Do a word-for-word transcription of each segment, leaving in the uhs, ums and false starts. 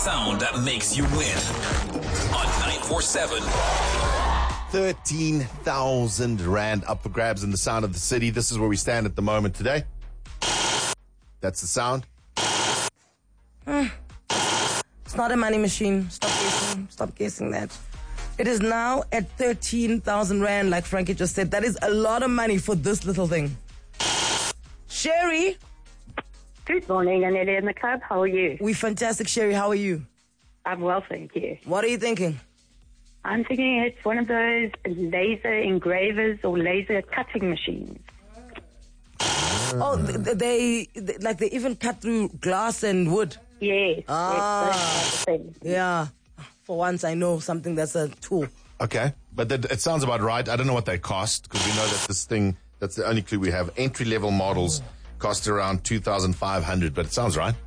sound that makes you win on nine four seven. thirteen thousand rand up for grabs in the sound of the city. This is where we stand at the moment today. That's the sound. Mm. It's not a money machine. Stop guessing. Stop guessing that. It is now at thirteen thousand rand, like Frankie just said. That is a lot of money for this little thing. Sherry. Good morning, Annette and the club. How are you? We fantastic, Sherry. How are you? I'm well, thank you. What are you thinking? I'm thinking it's one of those laser engravers or laser cutting machines. Oh, they, they like they even cut through glass and wood. Yes. Ah, yes, thing. Yeah. For once, I know something that's a tool. Okay, but that, it sounds about right. I don't know what they cost because we know that this thing, that's the only clue we have. Entry-level models cost around two thousand five hundred, but it sounds right.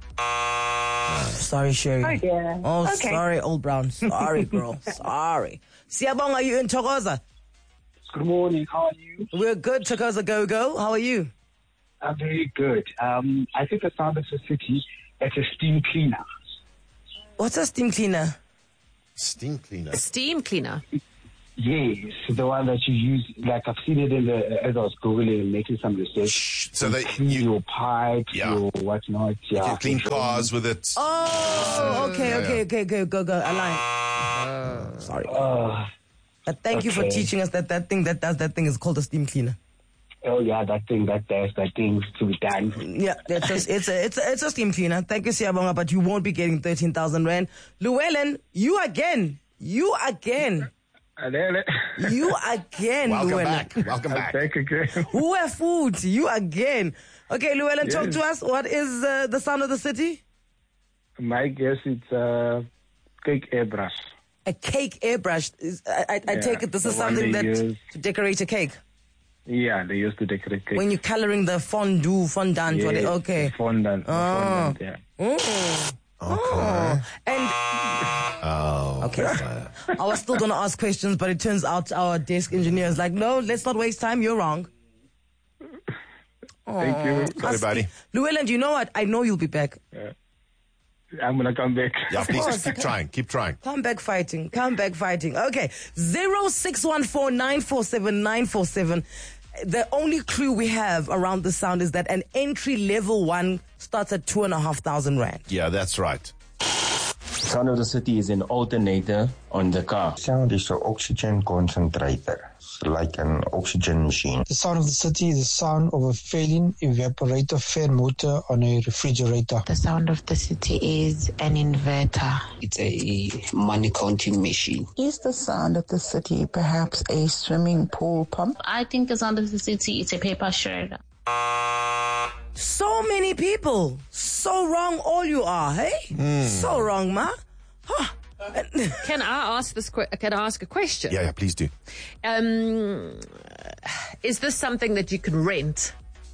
Sorry, Sherry. Oh, yeah. Oh, okay. sorry, old brown. Sorry, girl. Sorry. Siyabong, are you in Thokoza? Good morning. How are you? We're good, Thokoza Go Go. How are you? I'm very good. Um, I think the sound of the city, it's a steam cleaner. What's a steam cleaner? Steam cleaner. A steam cleaner. Yes, the one that you use, like I've seen it in the, as I was Googling and making some research. Shh. So they, clean you, your pipes, Yeah. your whatnot. you Yeah. can clean cars with it. Oh, okay, Yeah, okay, yeah. okay, okay, go, go. I lied. Sorry. Uh, But thank you for okay. teaching us that that thing that does that thing is called a steam cleaner. oh yeah, that thing, that does, that thing's to be done. Yeah, it's a, it's a, it's a, it's a steam cleaner. Thank you, Siyabonga, but you won't be getting thirteen thousand rand. Llewellyn, you again. You again. You again, Welcome Llewellyn. back. Welcome back. Back again. Who are food? You again. Okay, Llewellyn, Yes. talk to us. What is uh, the sound of the city? My guess it's a cake airbrush. A cake airbrush. Is, I, I, I Yeah, take it this is the one something they that use. to decorate a cake. Yeah, they used to decorate cake. When you're coloring the fondue, fondant, yes, whatever. Okay. Fondant. Oh. Fondant, yeah. Mm. Okay. Oh. And Oh. okay. I was still going to ask questions, but it turns out our desk engineer is like, no, let's not waste time. You're wrong. Thank you. Sorry, buddy. Llewellyn, do you know what? I know you'll be back. I'm going to come back. Yeah, please course. keep trying. Keep trying. Come back fighting. Come back fighting. Okay. zero six one four nine four seven nine four seven. The only clue we have around the sound is that an entry level one starts at two and a half thousand rand. Yeah, that's right. Sound of the city is an alternator on the car. Sound is an oxygen concentrator. It's like an oxygen machine. The sound of the city is the sound of a failing evaporator fan motor on a refrigerator. The sound of the city is an inverter. It's a money counting machine. Is the sound of the city perhaps a swimming pool pump? I think the sound of the city is a paper shredder. So many people. So wrong all you are, hey? Mm. So wrong, ma. Huh. Can I ask this? Que- can I ask a question? Yeah, yeah, please do. Um, is this something that you can rent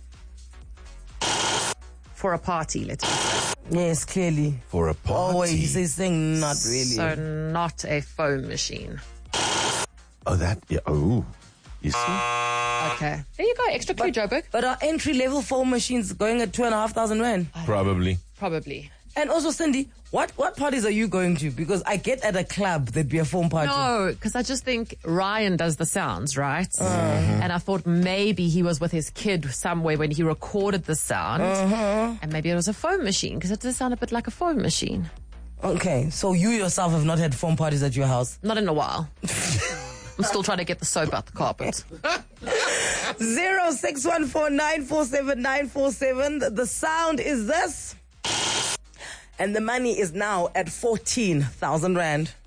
for a party? Let's say. Yes, clearly. For a party. Oh, wait, he's saying not really. So not a foam machine. Oh, that, yeah, oh. You see? Okay. There you go. Extra clue, Joburg. But are entry level foam machines going at two and a half thousand rand? Probably. Probably. And also, Cindy, what, what parties are you going to? Because I get at a club there'd be a foam party. No, because I just think Ryan does the sounds, right? Uh-huh. And I thought maybe he was with his kid somewhere when he recorded the sound. Uh-huh. And maybe it was a foam machine, because it does sound a bit like a foam machine. Okay, so you yourself have not had foam parties at your house? Not in a while. I'm still trying to get the soap out the carpet. Zero six one four nine four seven nine four seven. The sound is this. And the money is now at fourteen thousand rand.